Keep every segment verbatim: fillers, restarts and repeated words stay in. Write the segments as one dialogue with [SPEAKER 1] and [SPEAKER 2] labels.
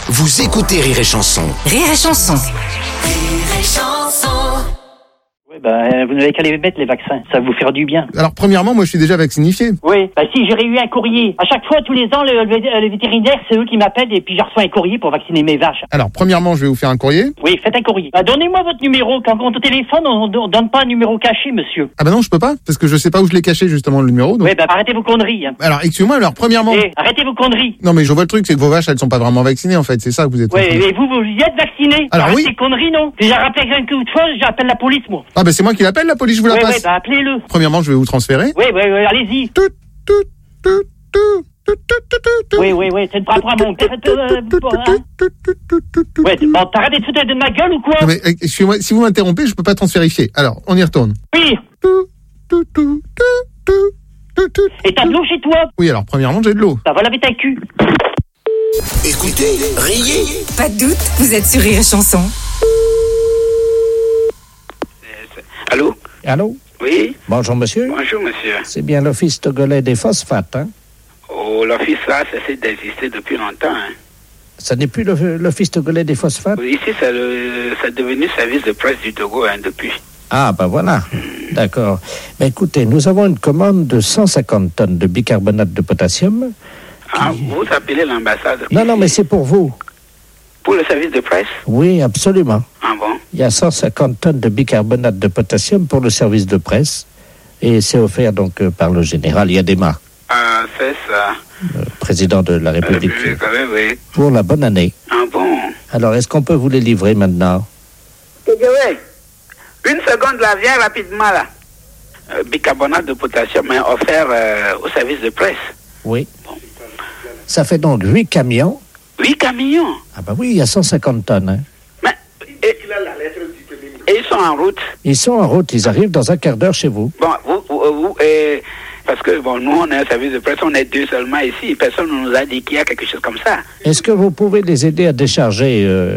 [SPEAKER 1] Vous écoutez Rire et Chanson.
[SPEAKER 2] Rire et Chanson.
[SPEAKER 3] Rire et Chanson.
[SPEAKER 4] Oui, ben, vous n'avez qu'à les mettre, les vaccins. Ça va vous faire du bien.
[SPEAKER 5] Alors, premièrement, moi, je suis déjà vacciné.
[SPEAKER 4] Oui, ben si, j'aurais eu un courrier. À chaque fois, tous les ans, le, le, le vétérinaire, c'est eux qui m'appellent et puis je reçois un courrier pour vacciner mes vaches.
[SPEAKER 5] Alors, premièrement, je vais vous faire un courrier.
[SPEAKER 4] Oui, faites un courrier. Ben, donnez-moi votre numéro. Quand on téléphone, on, on donne pas un numéro caché, monsieur.
[SPEAKER 5] Ah bah non, je peux pas, parce que je sais pas où je l'ai caché, justement, le numéro. Donc...
[SPEAKER 4] Oui, ben, arrêtez vos conneries. Hein.
[SPEAKER 5] Alors, excusez-moi, alors, premièrement...
[SPEAKER 4] Eh, arrêtez vos conneries.
[SPEAKER 5] Non, mais je vois le truc, c'est que vos vaches, elles sont pas vraiment vaccinées, en fait. C'est ça que vous êtes...
[SPEAKER 4] Oui, et vous, vous y êtes vacciné.
[SPEAKER 5] Alors,
[SPEAKER 4] arrêtez
[SPEAKER 5] oui.
[SPEAKER 4] conneries, non? Déjà rappelé un coup de fois, j'appelle la police, moi.
[SPEAKER 5] Ah bah c'est moi qui l'appelle, la police, je vous la
[SPEAKER 4] Oui,
[SPEAKER 5] passe.
[SPEAKER 4] oui, ben, appelez-le.
[SPEAKER 5] Premièrement, je vais vous transférer.
[SPEAKER 4] Oui, oui, oui, allez-y.
[SPEAKER 5] Tout, tout, tout, tout, tout, tout, tout, tout.
[SPEAKER 4] Oui, oui, oui, c'est par rapport à mon père. Ouais, bon, t'arrêtes de foutre de ma gueule ou quoi?
[SPEAKER 5] Non mais, excusez-moi, si vous m'interrompez, je peux pas transférer. Alors, on y retourne.
[SPEAKER 4] Oui.
[SPEAKER 5] Tout, tout, tout, tout, tout, tout, tout.
[SPEAKER 4] Et t'as de l'eau chez toi?
[SPEAKER 5] Oui, alors, premièrement, j'ai de l'eau.
[SPEAKER 4] Ça va laver ta cul.
[SPEAKER 1] Écoutez, riez.
[SPEAKER 2] Pas de doute, vous êtes sur Rire et Chanson.
[SPEAKER 6] Allô?
[SPEAKER 7] Allô?
[SPEAKER 6] Oui?
[SPEAKER 7] Bonjour, monsieur.
[SPEAKER 6] Bonjour, monsieur.
[SPEAKER 7] C'est bien l'Office togolais des phosphates, hein?
[SPEAKER 6] Oh, l'office là, ça cesse d'exister depuis longtemps, hein.
[SPEAKER 7] Ça n'est plus le- l'Office togolais des phosphates?
[SPEAKER 6] Ici, c'est le, c'est devenu service de presse du Togo, hein, depuis.
[SPEAKER 7] Ah, ben voilà. D'accord. Mais écoutez, nous avons une commande de cent cinquante tonnes de bicarbonate de potassium.
[SPEAKER 6] Ah, vous appelez l'ambassade?
[SPEAKER 7] Non, non, mais c'est pour vous.
[SPEAKER 6] Pour le service de presse?
[SPEAKER 7] Oui, absolument.
[SPEAKER 6] Ah bon?
[SPEAKER 7] Il y a cent cinquante tonnes de bicarbonate de potassium pour le service de presse. Et c'est offert donc euh, par le général Yadema,
[SPEAKER 6] Ah, c'est ça.
[SPEAKER 7] le président de la
[SPEAKER 6] Euh,
[SPEAKER 7] République,
[SPEAKER 6] oui, quand même, oui.
[SPEAKER 7] pour la bonne année.
[SPEAKER 6] Ah bon?
[SPEAKER 7] Alors, est-ce qu'on peut vous les livrer maintenant?
[SPEAKER 6] Ouais. Une seconde, là, viens rapidement, là. Euh, bicarbonate de potassium est offert euh, au service de presse.
[SPEAKER 7] Oui. Ça fait donc huit camions.
[SPEAKER 6] Huit camions.
[SPEAKER 7] Ah ben oui, il y a cent cinquante tonnes. Hein.
[SPEAKER 6] Mais, et, et ils sont en route.
[SPEAKER 7] Ils sont en route, ils arrivent dans un quart d'heure chez vous.
[SPEAKER 6] Bon, vous, vous, vous euh, parce que bon, nous, on est un service de presse, on est deux seulement ici. Personne ne nous a dit qu'il y a quelque chose comme ça.
[SPEAKER 7] Est-ce que vous pouvez les aider à décharger euh...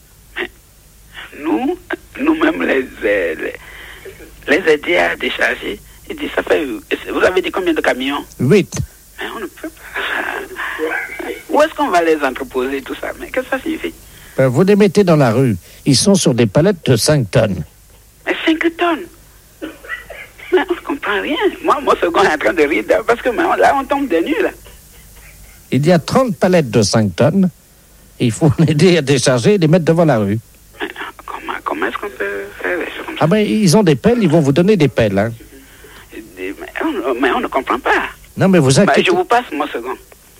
[SPEAKER 6] Nous, nous-mêmes, les, les, les aider à décharger. Il dit, ça fait. Vous avez dit combien de camions?
[SPEAKER 7] huit?
[SPEAKER 6] Mais on ne peut pas. Où est-ce qu'on va les entreposer, tout ça? Mais qu'est-ce que ça signifie?
[SPEAKER 7] Ben, vous les mettez dans la rue. Ils sont sur des palettes de cinq tonnes.
[SPEAKER 6] Mais cinq tonnes? Mais on ne comprend rien. Moi, mon second est en train de rire parce que mais on- là, on tombe de nu, là.
[SPEAKER 7] Il y a trente palettes de cinq tonnes. Il faut l'aider à décharger et les mettre devant la rue.
[SPEAKER 6] Mais, comment comment est-ce qu'on peut faire les choses comme ça?
[SPEAKER 7] Ah ben, ils ont des pelles, ils vont vous donner des pelles. Hein.
[SPEAKER 6] Mais on, mais on ne comprend pas.
[SPEAKER 7] Non, mais vous
[SPEAKER 6] Bah,
[SPEAKER 7] inquiétez...
[SPEAKER 6] je vous passe mon second.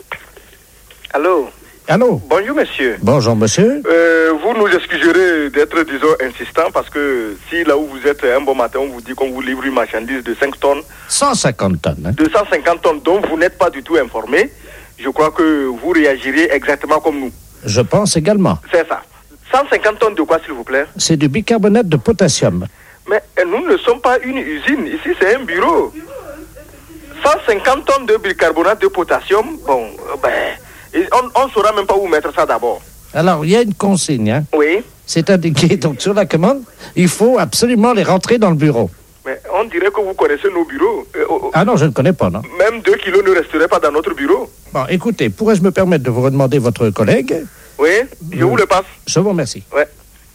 [SPEAKER 8] Allô?
[SPEAKER 7] Allô?
[SPEAKER 8] Bonjour, monsieur.
[SPEAKER 7] Bonjour, monsieur.
[SPEAKER 8] Euh, vous nous excuserez d'être, disons, insistant parce que si là où vous êtes un bon matin, on vous dit qu'on vous livre une marchandise de cinq tonnes,
[SPEAKER 7] cent cinquante tonnes. Hein.
[SPEAKER 8] de cent cinquante tonnes dont vous n'êtes pas du tout informé, je crois que vous réagirez exactement comme nous.
[SPEAKER 7] Je pense également.
[SPEAKER 8] C'est ça. cent cinquante tonnes de quoi, s'il vous plaît?
[SPEAKER 7] C'est du bicarbonate de potassium.
[SPEAKER 8] Mais euh, nous ne sommes pas une usine. Ici, c'est un bureau. cent cinquante tonnes de bicarbonate de potassium, bon, euh, ben, et on ne saura même pas où mettre ça d'abord.
[SPEAKER 7] Alors, il y a une consigne. Hein.
[SPEAKER 8] Oui,
[SPEAKER 7] C'est indiqué donc sur la commande. Il faut absolument les rentrer dans le bureau.
[SPEAKER 8] mais on dirait que vous connaissez nos bureaux. Euh, oh, oh,
[SPEAKER 7] Ah non, je ne connais pas, non.
[SPEAKER 8] même deux kilos ne resteraient pas dans notre bureau.
[SPEAKER 7] Bon, écoutez, pourrais-je me permettre de vous redemander votre collègue?
[SPEAKER 8] Oui, je vous le passe.
[SPEAKER 7] Je vous remercie.
[SPEAKER 8] Ouais.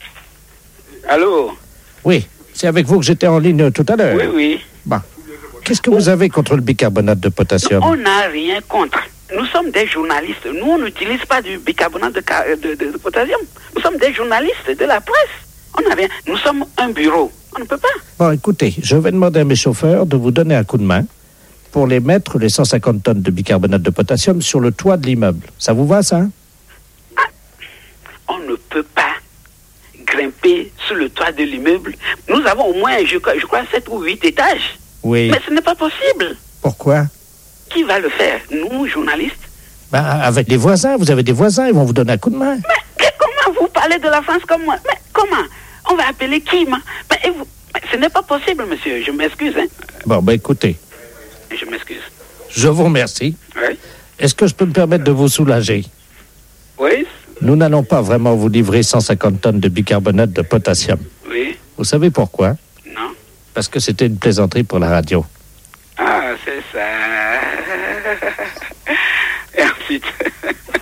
[SPEAKER 6] Allô?
[SPEAKER 7] Oui, c'est avec vous que j'étais en ligne tout à l'heure.
[SPEAKER 6] Oui, oui.
[SPEAKER 7] Bon. Qu'est-ce que vous avez contre le bicarbonate de potassium?
[SPEAKER 6] On n'a rien contre. Nous sommes des journalistes. Nous, on n'utilise pas du bicarbonate de, ca- de, de- de potassium. Nous sommes des journalistes de la presse. On n'a rien. Nous sommes un bureau. On ne peut pas.
[SPEAKER 7] Bon, écoutez, je vais demander à mes chauffeurs de vous donner un coup de main pour les mettre, les cent cinquante tonnes de bicarbonate de potassium, sur le toit de l'immeuble. Ça vous va, ça?
[SPEAKER 6] On ne peut pas grimper sur le toit de l'immeuble. Nous avons au moins, je, crois- je crois, sept ou huit étages.
[SPEAKER 7] Oui.
[SPEAKER 6] Mais ce n'est pas possible.
[SPEAKER 7] Pourquoi?
[SPEAKER 6] Qui va le faire? Nous, journalistes?
[SPEAKER 7] Ben, avec les voisins, vous avez des voisins, ils vont vous donner un coup de main.
[SPEAKER 6] Mais que- comment vous parlez de la France comme moi? Mais comment? On va appeler qui, moi? Mais, et vous- mais ce n'est pas possible, monsieur. Je m'excuse, hein.
[SPEAKER 7] Bon, ben écoutez,
[SPEAKER 6] Je m'excuse.
[SPEAKER 7] je vous remercie.
[SPEAKER 6] Oui?
[SPEAKER 7] Est-ce que je peux me permettre de vous soulager?
[SPEAKER 6] Oui?
[SPEAKER 7] Nous n'allons pas vraiment vous livrer cent cinquante tonnes de bicarbonate de potassium.
[SPEAKER 6] Oui?
[SPEAKER 7] Vous savez pourquoi?
[SPEAKER 6] Non?
[SPEAKER 7] Parce que c'était une plaisanterie pour la radio.
[SPEAKER 6] Ah, c'est ça. Et ensuite...